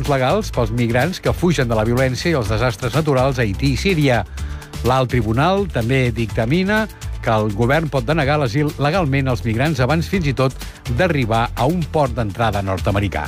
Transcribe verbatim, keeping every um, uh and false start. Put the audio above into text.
solucions legals pels migrants que fugen de la violència i els desastres naturals a Haití i Síria. L'alt tribunal també dictamina que el govern pot denegar l'asil legalment als migrants abans fins i tot d'arribar a un port d'entrada nord-americà.